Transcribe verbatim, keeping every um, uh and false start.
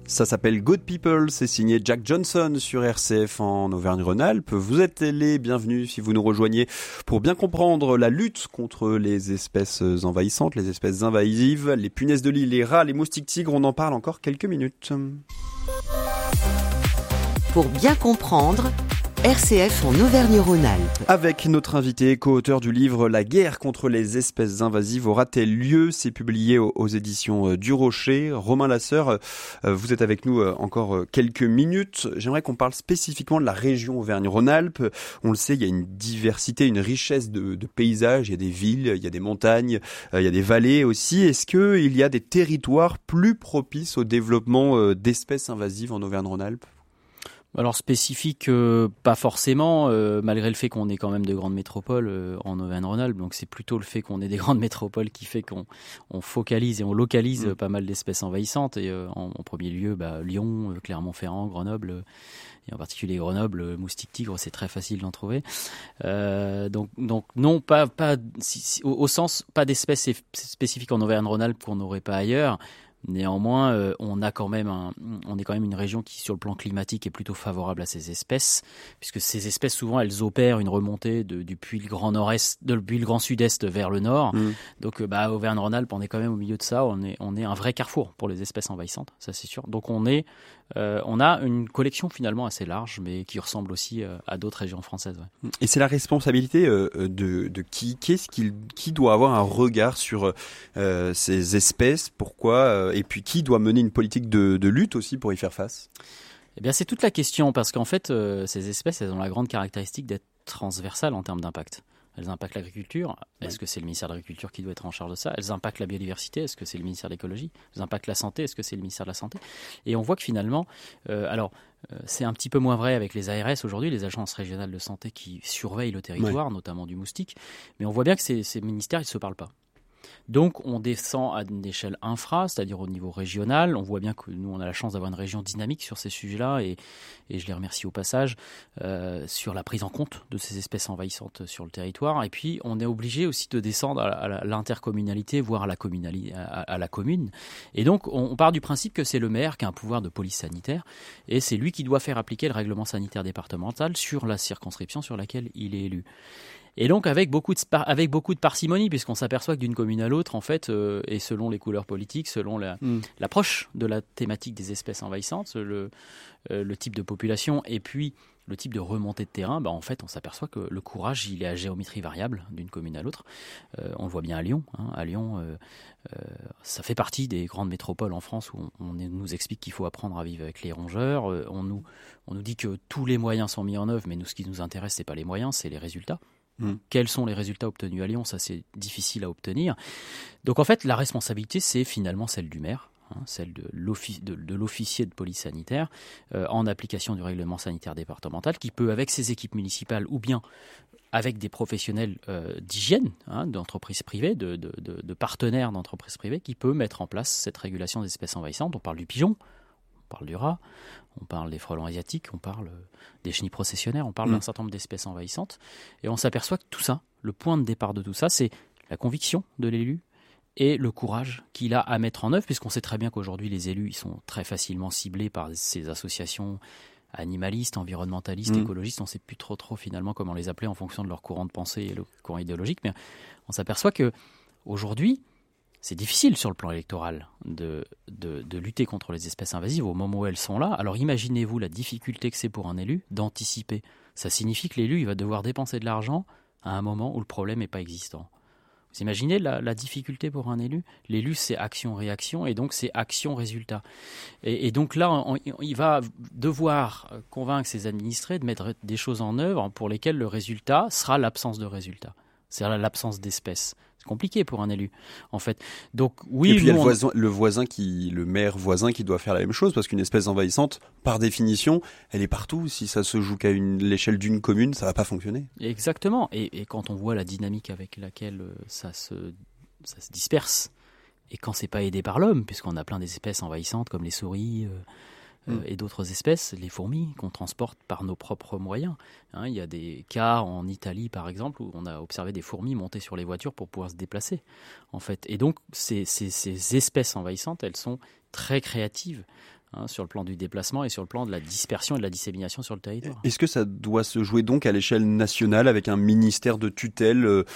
Ça s'appelle Good People, c'est signé Jack Johnson sur R C F en Auvergne-Rhône-Alpes. Vous êtes les bienvenus si vous nous rejoignez pour bien comprendre la lutte contre les espèces envahissantes, les espèces invasives, les punaises de lit, les rats, les moustiques tigres. On en parle encore quelques minutes. Pour bien comprendre, R C F en Auvergne-Rhône-Alpes. Avec notre invité, co-auteur du livre « La guerre contre les espèces invasives aura-t-elle lieu ?» C'est publié aux, aux éditions du Rocher. Romain Lasseur, vous êtes avec nous encore quelques minutes. J'aimerais qu'on parle spécifiquement de la région Auvergne-Rhône-Alpes. On le sait, il y a une diversité, une richesse de, de paysages. Il y a des villes, il y a des montagnes, il y a des vallées aussi. Est-ce qu'il y a des territoires plus propices au développement d'espèces invasives en Auvergne-Rhône-Alpes ? Alors spécifique, euh, pas forcément, euh, malgré le fait qu'on ait quand même de grandes métropoles euh, en Auvergne-Rhône-Alpes. Donc c'est plutôt le fait qu'on ait des grandes métropoles qui fait qu'on on focalise et on localise mmh. pas mal d'espèces envahissantes. Et euh, en, en premier lieu, bah, Lyon, euh, Clermont-Ferrand, Grenoble, euh, et en particulier Grenoble, euh, moustique tigre, c'est très facile d'en trouver. Euh, donc, donc non, pas, pas si, si, au, au sens pas d'espèces spécifiques en Auvergne-Rhône-Alpes qu'on n'aurait pas ailleurs. Néanmoins, euh, on a quand même un, on est quand même une région qui, sur le plan climatique, est plutôt favorable à ces espèces, puisque ces espèces souvent elles opèrent une remontée de, du puits le Grand Nord-Est, de, depuis le Grand Sud-Est vers le Nord. Mmh. Donc, euh, bah, Auvergne-Rhône-Alpes, on est quand même au milieu de ça. On est, on est un vrai carrefour pour les espèces envahissantes, ça c'est sûr. Donc, on est, euh, on a une collection finalement assez large, mais qui ressemble aussi euh, à d'autres régions françaises. Ouais. Et c'est la responsabilité euh, de, de qui, qu'est-ce qui, qui doit avoir un regard sur euh, ces espèces, pourquoi euh, et puis qui doit mener une politique de, de lutte aussi pour y faire face ? Eh bien, c'est toute la question, parce qu'en fait, euh, ces espèces, elles ont la grande caractéristique d'être transversales en termes d'impact. Elles impactent l'agriculture. Est-ce ouais. que c'est le ministère de l'Agriculture qui doit être en charge de ça ? Elles impactent la biodiversité. Est-ce que c'est le ministère de l'Écologie ? Elles impactent la santé. Est-ce que c'est le ministère de la Santé ? Et on voit que finalement, euh, alors, euh, c'est un petit peu moins vrai avec les A R S aujourd'hui, les agences régionales de santé qui surveillent le territoire, ouais. notamment du moustique. Mais on voit bien que ces, ces ministères, ils ne se parlent pas. Donc, on descend à une échelle infra, c'est-à-dire au niveau régional. On voit bien que nous, on a la chance d'avoir une région dynamique sur ces sujets-là, et, et je les remercie au passage, euh, sur la prise en compte de ces espèces envahissantes sur le territoire. Et puis, on est obligé aussi de descendre à, à l'intercommunalité, voire à la, communali- à, à la commune. Et donc, on, on part du principe que c'est le maire qui a un pouvoir de police sanitaire, et c'est lui qui doit faire appliquer le règlement sanitaire départemental sur la circonscription sur laquelle il est élu. Et donc avec beaucoup de avec beaucoup de parcimonie, puisqu'on s'aperçoit que d'une commune à l'autre, en fait, euh, et selon les couleurs politiques, selon la, mm. l'approche de la thématique des espèces envahissantes, le, euh, le type de population et puis le type de remontée de terrain, bah en fait, on s'aperçoit que le courage, il est à géométrie variable d'une commune à l'autre. Euh, on le voit bien à Lyon. Hein. À Lyon, euh, euh, ça fait partie des grandes métropoles en France où on, on nous explique qu'il faut apprendre à vivre avec les rongeurs. Euh, on nous on nous dit que tous les moyens sont mis en œuvre, mais nous, ce qui nous intéresse, c'est pas les moyens, c'est les résultats. Mmh. Quels sont les résultats obtenus à Lyon ? Ça, c'est difficile à obtenir. Donc, en fait, la responsabilité, c'est finalement celle du maire, hein, celle de, l'offic- de, de l'officier de police sanitaire, euh, en application du règlement sanitaire départemental, qui peut, avec ses équipes municipales ou bien avec des professionnels euh, d'hygiène, hein, d'entreprises privées, de, de, de, de partenaires d'entreprises privées, qui peut mettre en place cette régulation des espèces envahissantes. On parle du pigeon, on parle du rat, on parle des frelons asiatiques, on parle des chenilles processionnaires, on parle mmh. d'un certain nombre d'espèces envahissantes. Et on s'aperçoit que tout ça, le point de départ de tout ça, c'est la conviction de l'élu et le courage qu'il a à mettre en œuvre, puisqu'on sait très bien qu'aujourd'hui, les élus, ils sont très facilement ciblés par ces associations animalistes, environnementalistes, mmh. écologistes. On ne sait plus trop, trop finalement comment les appeler en fonction de leur courant de pensée et le courant idéologique. Mais on s'aperçoit qu'aujourd'hui, c'est difficile sur le plan électoral de, de, de lutter contre les espèces invasives au moment où elles sont là. Alors imaginez-vous la difficulté que c'est pour un élu d'anticiper. Ça signifie que l'élu il va devoir dépenser de l'argent à un moment où le problème n'est pas existant. Vous imaginez la, la difficulté pour un élu ? L'élu, c'est action-réaction, et donc c'est action-résultat. Et, et donc là, on, on, il va devoir convaincre ses administrés de mettre des choses en œuvre pour lesquelles le résultat sera l'absence de résultat. C'est-à-dire l'absence d'espèces. C'est compliqué pour un élu, en fait. Donc oui. Et puis il y a le on... voisin, le voisin qui, le maire voisin qui doit faire la même chose, parce qu'une espèce envahissante, par définition, elle est partout. Si ça se joue qu'à une, l'échelle d'une commune, ça va pas fonctionner. Exactement. Et, et quand on voit la dynamique avec laquelle ça se, ça se disperse, et quand c'est pas aidé par l'homme, puisqu'on a plein d'espèces envahissantes comme les souris. Euh, Euh, et d'autres espèces, les fourmis, qu'on transporte par nos propres moyens. Hein, il y a des cas en Italie, par exemple, où on a observé des fourmis monter sur les voitures pour pouvoir se déplacer, en fait. Et donc, ces, ces, ces espèces envahissantes, elles sont très créatives hein, sur le plan du déplacement et sur le plan de la dispersion et de la dissémination sur le territoire. Est-ce que ça doit se jouer donc à l'échelle nationale avec un ministère de tutelle euh,